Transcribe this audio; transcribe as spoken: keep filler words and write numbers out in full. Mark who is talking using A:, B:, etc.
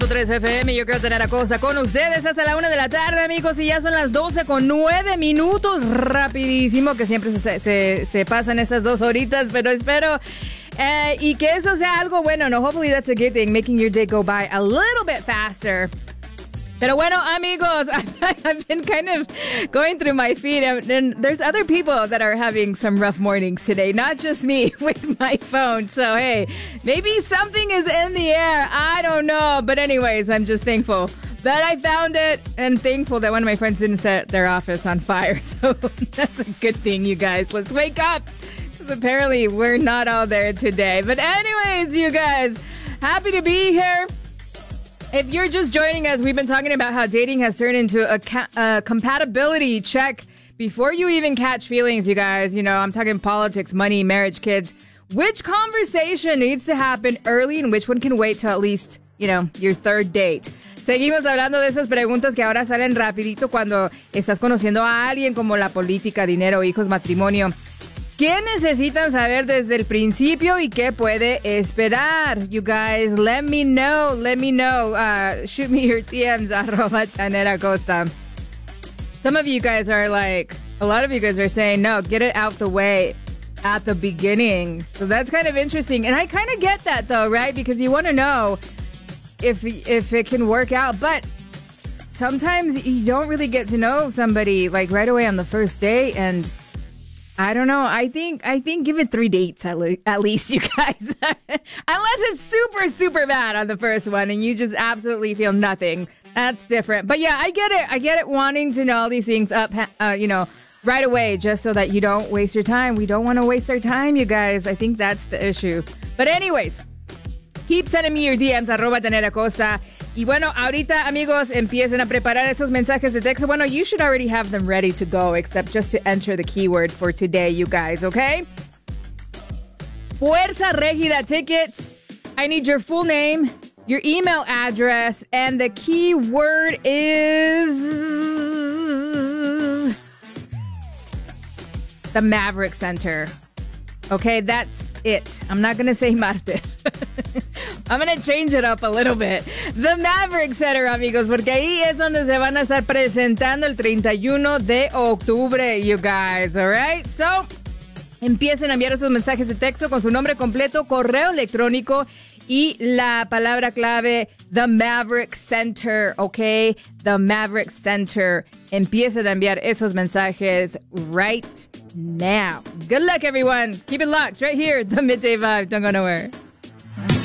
A: tres F M, yo quiero tener a cosa con ustedes hasta la una de la tarde, amigos, y ya son las doce con nueve minutos, rapidísimo, que siempre se, se, se pasan estas dos horitas, pero espero eh, y que eso sea algo bueno, no, hopefully that's a good thing, making your day go by a little bit faster. Pero bueno, amigos, I've been kind of going through my feed, and there's other people that are having some rough mornings today, not just me with my phone. So, hey, maybe something is in the air. I don't know. But anyways, I'm just thankful that I found it and thankful that one of my friends didn't set their office on fire. So that's a good thing, you guys. Let's wake up, because apparently we're not all there today. But anyways, you guys, happy to be here. If you're just joining us, we've been talking about how dating has turned into a, ca- a compatibility check before you even catch feelings, you guys. You know, I'm talking politics, money, marriage, kids. Which conversation needs to happen early and which one can wait till at least, you know, your third date? Seguimos hablando de esas preguntas que ahora salen rapidito cuando estás conociendo a alguien, como la política, dinero, hijos, matrimonio. ¿Qué necesitan saber desde el principio y qué puede esperar? You guys, let me know. Let me know. Uh, shoot me your D Ms, arroba Tanera Costa. Some of you guys are like, a lot of you guys are saying, no, get it out the way at the beginning. So that's kind of interesting. And I kind of get that, though, right? Because you want to know if if it can work out. But sometimes you don't really get to know somebody, like, right away on the first date. And I don't know. I think I think give it three dates at, le- at least, you guys. Unless it's super, super bad on the first one and you just absolutely feel nothing. That's different. But yeah, I get it. I get it wanting to know all these things up, uh, you know, right away, just so that you don't waste your time. We don't want to waste our time, you guys. I think that's the issue. But anyways, keep sending me your D Ms, arroba Tanera Costa. Y bueno, ahorita, amigos, empiecen a preparar esos mensajes de texto. Bueno, you should already have them ready to go, except just to enter the keyword for today, you guys, okay? Fuerza Regida tickets. I need your full name, your email address, and the keyword is the Maverick Center. Okay, that's it. I'm not going to say martes. I'm going to change it up a little bit. The Maverick Center, amigos, porque ahí es donde se van a estar presentando el treinta y uno de octubre, you guys, all right? So, empiecen a enviar esos mensajes de texto con su nombre completo, correo electrónico y la palabra clave, The Maverick Center, okay? The Maverick Center. Empiecen a enviar esos mensajes right now. Good luck, everyone. Keep it locked right here. The Midday Vibe. Don't go nowhere.